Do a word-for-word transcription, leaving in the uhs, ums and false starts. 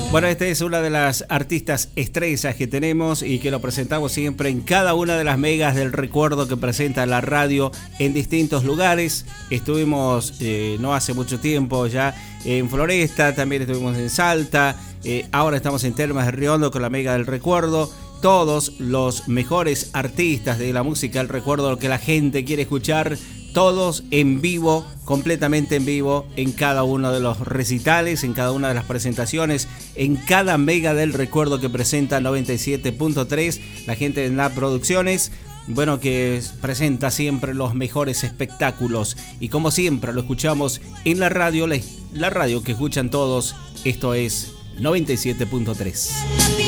Bueno, esta es una de las artistas estrellas que tenemos y que lo presentamos siempre en cada una de las megas del recuerdo que presenta la radio en distintos lugares. Estuvimos eh, no hace mucho tiempo ya en Floresta, también estuvimos en Salta, eh, ahora estamos en Termas de Riondo con la mega del recuerdo. Todos los mejores artistas de la música del recuerdo, lo que la gente quiere escuchar, todos en vivo, completamente en vivo, en cada uno de los recitales, en cada una de las presentaciones, en cada mega del recuerdo que presenta noventa y siete punto tres, la gente de N A P Producciones, bueno, que presenta siempre los mejores espectáculos. Y como siempre lo escuchamos en la radio, la, la radio que escuchan todos, esto es noventa y siete punto tres.